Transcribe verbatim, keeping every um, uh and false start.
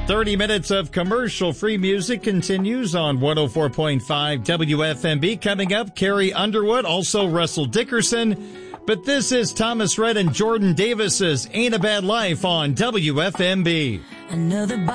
thirty minutes of commercial-free music continues on one oh four point five W F M B. Coming up, Carrie Underwood, also Russell Dickerson. But this is Thomas Rhett and Jordan Davis's Ain't a Bad Life on W F M B. Another